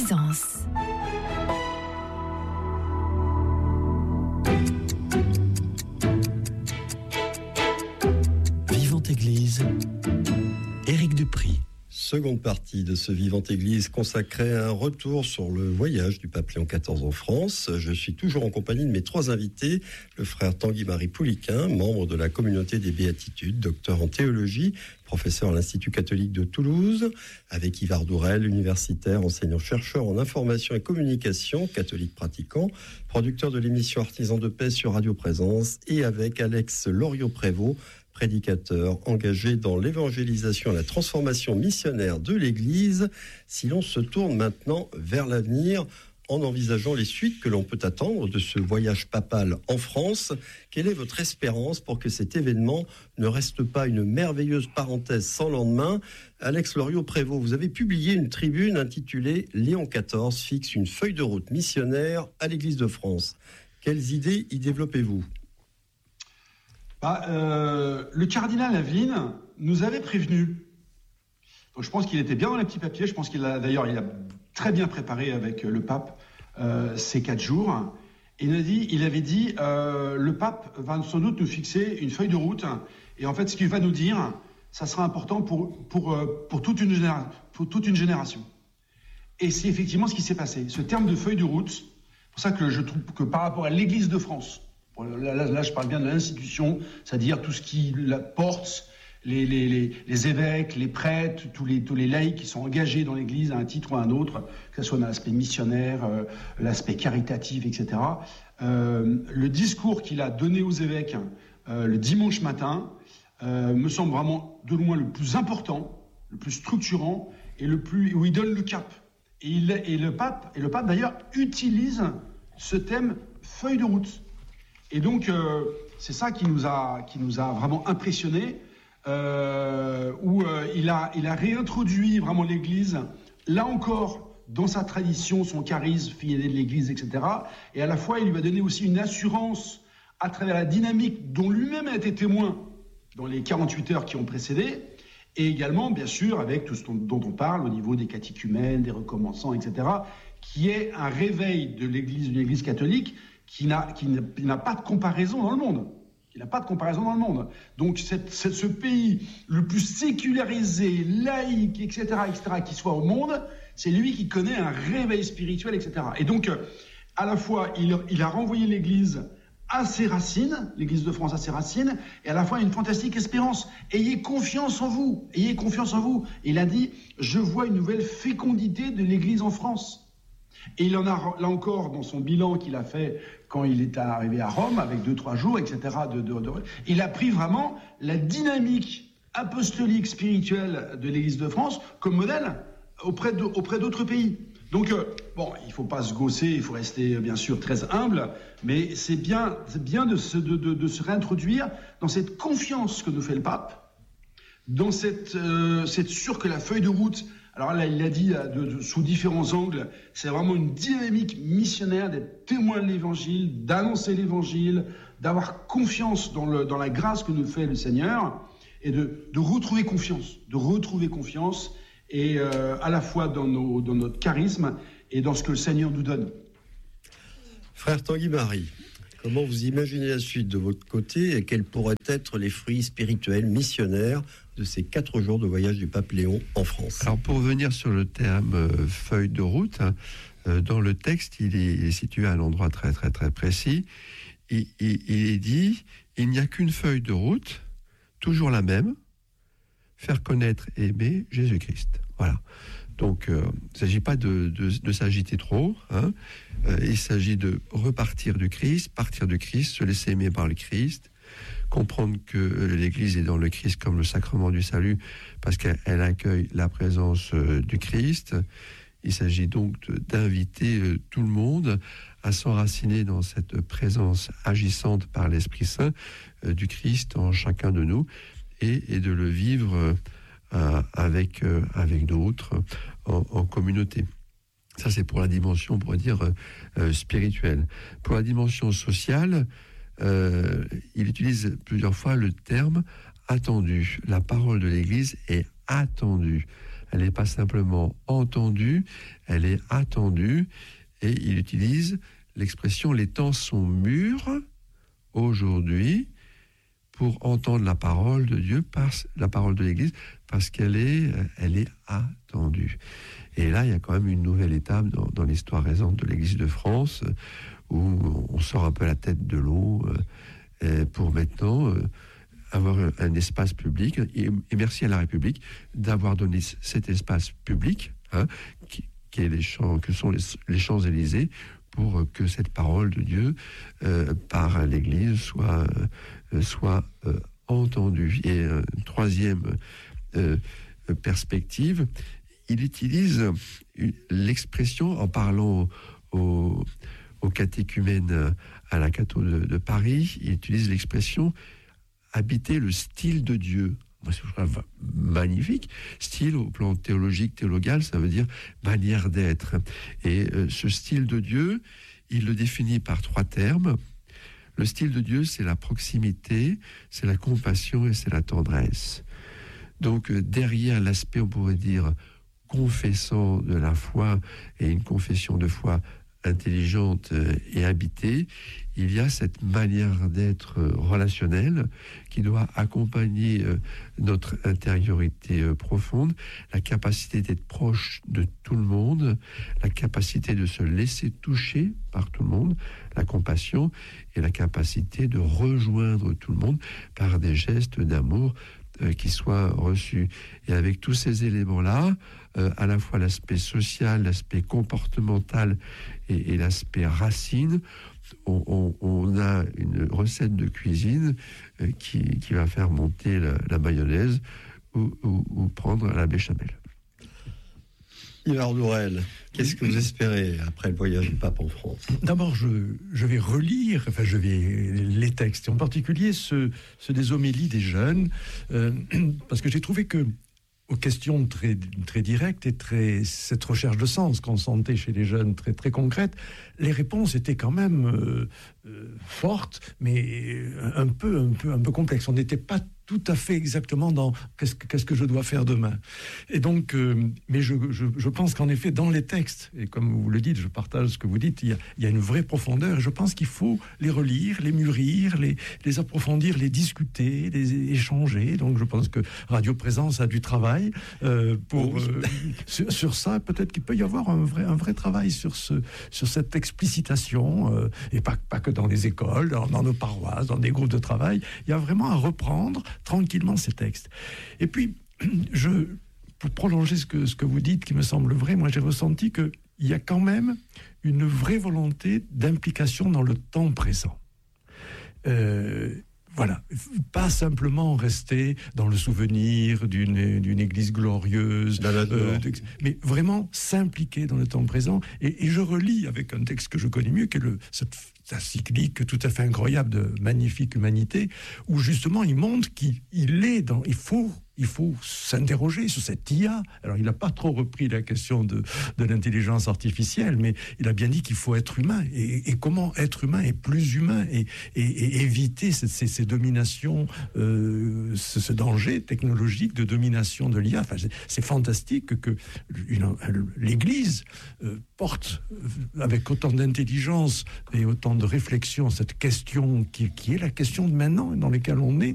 Présence. Vivante Église, Éric Dupry. Seconde partie de ce Vivante Église consacrée à un retour sur le voyage du pape Léon XIV en France. Je suis toujours en compagnie de mes trois invités, le frère Tanguy-Marie Pouliquin, membre de la communauté des Béatitudes, docteur en théologie, professeur à l'Institut catholique de Toulouse, avec Yvar Dourel, universitaire, enseignant-chercheur en information et communication, catholique pratiquant, producteur de l'émission Artisans de paix sur Radio Présence, et avec Alex Loriot-Prévost, prédicateur engagé dans l'évangélisation et la transformation missionnaire de l'Église. Si l'on se tourne maintenant vers l'avenir, en envisageant les suites que l'on peut attendre de ce voyage papal en France, quelle est votre espérance pour que cet événement ne reste pas une merveilleuse parenthèse sans lendemain ? Alex Loriot-Prévost, vous avez publié une tribune intitulée « Léon XIV fixe une feuille de route missionnaire à l'Église de France ». Quelles idées y développez-vous ? Le cardinal Aveline nous avait prévenu. Donc, je pense qu'il était bien dans les petits papiers. Je pense qu'il a très bien préparé avec le pape ces 4 jours. Et il avait dit le pape va sans doute nous fixer une feuille de route. Et en fait, ce qu'il va nous dire, ça sera important pour toute une génération. Et c'est effectivement ce qui s'est passé. Ce terme de feuille de route, c'est pour ça que je trouve que par rapport à l'Église de France, là, je parle bien de l'institution, c'est-à-dire tout ce qui la porte, les évêques, les prêtres, tous les laïcs qui sont engagés dans l'Église à un titre ou à un autre, que ce soit dans l'aspect missionnaire, l'aspect caritatif, etc. Le discours qu'il a donné aux évêques le dimanche matin me semble vraiment de loin le plus important, le plus structurant et où il donne le cap. Et le pape d'ailleurs utilise ce thème feuille de route. Et donc, c'est ça qui nous a vraiment impressionnés, où il a réintroduit vraiment l'Église, là encore, dans sa tradition, son charisme, fille aînée de l'Église, etc. Et à la fois, il lui a donné aussi une assurance à travers la dynamique dont lui-même a été témoin dans les 48 heures qui ont précédé, et également, bien sûr, avec tout ce dont on parle au niveau des catéchumènes, des recommençants, etc., qui est un réveil de l'Église, d'une Église catholique, qui n'a pas de comparaison dans le monde. Donc, ce pays le plus sécularisé, laïque, etc., qui soit au monde, c'est lui qui connaît un réveil spirituel, etc. Et donc, à la fois, il a renvoyé l'Église à ses racines, l'Église de France à ses racines, et à la fois une fantastique espérance. Ayez confiance en vous. Et il a dit, je vois une nouvelle fécondité de l'Église en France. Et il en a, là encore, dans son bilan qu'il a fait quand il est arrivé à Rome, avec 2-3 jours, etc., il a pris vraiment la dynamique apostolique, spirituelle de l'Église de France comme modèle auprès d'autres pays. Donc, il ne faut pas se gausser, il faut rester, bien sûr, très humble, mais c'est bien de se réintroduire dans cette confiance que nous fait le pape, dans cette sûr que la feuille de route. Alors là, il l'a dit sous différents angles, c'est vraiment une dynamique missionnaire d'être témoin de l'Évangile, d'annoncer l'Évangile, d'avoir confiance dans la grâce que nous fait le Seigneur, et de retrouver confiance, et à la fois dans notre charisme et dans ce que le Seigneur nous donne. Frère Tanguy-Marie, comment vous imaginez la suite de votre côté et quels pourraient être les fruits spirituels missionnaires de ces 4 jours de voyage du pape Léon en France? Alors, pour revenir sur le terme feuille de route, dans le texte, il est situé à un endroit très très très précis. Il est dit, il n'y a qu'une feuille de route, toujours la même, faire connaître et aimer Jésus-Christ. Voilà. Donc, il ne s'agit pas de s'agiter trop. Il s'agit de repartir du Christ, partir du Christ, se laisser aimer par le Christ, comprendre que l'Église est dans le Christ comme le sacrement du salut, parce qu'elle accueille la présence du Christ. Il s'agit donc d'inviter tout le monde à s'enraciner dans cette présence agissante par l'Esprit Saint du Christ en chacun de nous, et de le vivre avec d'autres en communauté. Ça, c'est pour la dimension, on pourrait dire, spirituelle. Pour la dimension sociale, il utilise plusieurs fois le terme attendu. La parole de l'Église est attendue. Elle n'est pas simplement entendue, elle est attendue. Et il utilise l'expression « les temps sont mûrs aujourd'hui » pour entendre la parole de Dieu, la parole de l'Église, parce qu'elle est attendue. Et là, il y a quand même une nouvelle étape dans l'histoire récente de l'Église de France, où on sort un peu la tête de l'eau pour maintenant avoir un espace public. Et merci à la République d'avoir donné cet espace public, que sont les Champs-Élysées, pour que cette parole de Dieu par l'Église soit entendue. Et une troisième perspective, il utilise l'expression, en parlant au catéchumène à la Catho de Paris, il utilise l'expression « habiter le style de Dieu ». Moi, je trouve magnifique. Style, au plan théologique, théologal, ça veut dire manière d'être. Et ce style de Dieu, il le définit par 3 termes. Le style de Dieu, c'est la proximité, c'est la compassion et c'est la tendresse. Donc, derrière l'aspect, on pourrait dire, confessant de la foi, et une confession de foi intelligente et habitée, il y a cette manière d'être relationnelle qui doit accompagner notre intériorité profonde, la capacité d'être proche de tout le monde, la capacité de se laisser toucher par tout le monde, la compassion et la capacité de rejoindre tout le monde par des gestes d'amour qui soient reçus. Et avec tous ces éléments-là, à la fois l'aspect social, l'aspect comportemental et l'aspect racine, on a une recette de cuisine qui va faire monter la mayonnaise ou prendre la béchamel. Yvan Dourel, qu'est-ce que vous espérez après le voyage du pape en France ? D'abord, je vais relire les textes, et en particulier ceux des homélies des jeunes, parce que j'ai trouvé que, aux questions très, très directes et cette recherche de sens qu'on sentait chez les jeunes très, très concrète, les réponses étaient quand même fortes, mais un peu complexes. On n'était pas tout à fait exactement dans qu'est-ce que je dois faire demain. Et donc, mais je pense qu'en effet, dans les textes, et comme vous le dites, je partage ce que vous dites, il y a une vraie profondeur, et je pense qu'il faut les relire, les mûrir, les approfondir, les discuter, les échanger. Donc je pense que Radio Présence a du travail sur ça. Peut-être qu'il peut y avoir un vrai travail sur cette explicitation, et pas que dans les écoles, dans nos paroisses, dans des groupes de travail. Il y a vraiment à reprendre tranquillement ces textes. Et puis, pour prolonger ce que vous dites, qui me semble vrai, moi j'ai ressenti qu'il y a quand même une vraie volonté d'implication dans le temps présent. Voilà, pas simplement rester dans le souvenir d'une église glorieuse, mais vraiment s'impliquer dans le temps présent. Et je relis avec un texte que je connais mieux, qui est cette encyclique tout à fait incroyable de Magnifique Humanité, où justement il montre il faut s'interroger sur cette IA. Alors, il n'a pas trop repris la question de l'intelligence artificielle, mais il a bien dit qu'il faut être humain. Et comment être humain est plus humain et éviter ces dominations, ce danger technologique de domination de l'IA. Enfin, c'est fantastique que l'Église porte avec autant d'intelligence et autant de réflexion cette question qui est la question de maintenant, dans laquelle on est.